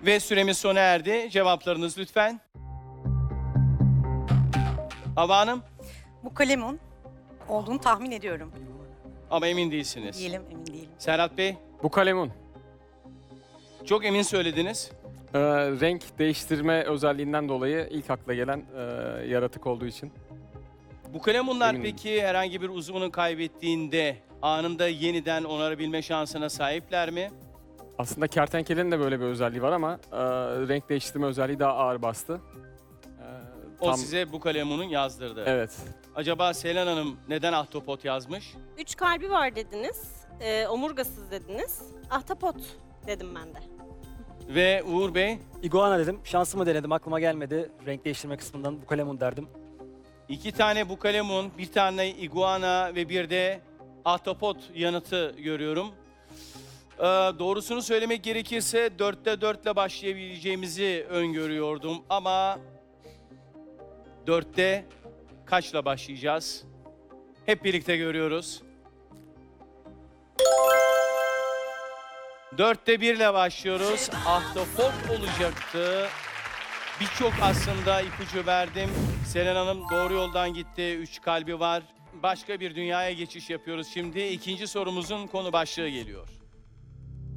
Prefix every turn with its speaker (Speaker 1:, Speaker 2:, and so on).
Speaker 1: Ve süremiz sona erdi. Cevaplarınız lütfen. Hava Hanım,
Speaker 2: Bu kalemun olduğunu tahmin ediyorum.
Speaker 1: ama emin değilsiniz.
Speaker 2: Diyelim, emin değilim.
Speaker 1: Serhat Bey,
Speaker 3: Bu kalemun.
Speaker 1: çok emin söylediniz.
Speaker 3: Renk değiştirme özelliğinden dolayı ilk akla gelen yaratık olduğu için.
Speaker 1: Bu kalemunlar
Speaker 3: Eminim.
Speaker 1: peki herhangi bir uzvunu kaybettiğinde anında yeniden onarabilme şansına sahipler mi?
Speaker 3: Aslında kertenkelenin de böyle bir özelliği var ama renk değiştirme özelliği daha ağır bastı.
Speaker 1: O size bu kalemunun yazdırdı.
Speaker 3: Evet.
Speaker 1: Acaba Selen Hanım neden ahtapot yazmış?
Speaker 4: 3 kalbi var dediniz. Omurgasız dediniz. Ahtapot dedim ben de.
Speaker 1: Ve Uğur Bey,
Speaker 5: İguana dedim. Şansımı denedim. Aklıma gelmedi. Renk değiştirme kısmından bu kalemun derdim.
Speaker 1: 2 tane bu kalemun, 1 tane iguana ve bir de ahtapot yanıtı görüyorum. Doğrusunu söylemek gerekirse 4'te 4 ile başlayabileceğimizi öngörüyordum ama 4'te kaçla başlayacağız? Hep birlikte görüyoruz. 4'te 1 ile başlıyoruz. Ahtapot olacaktı. Birçok aslında ipucu verdim. Selen Hanım doğru yoldan gitti. 3 kalbi var. Başka bir dünyaya geçiş yapıyoruz şimdi. İkinci sorumuzun konu başlığı geliyor.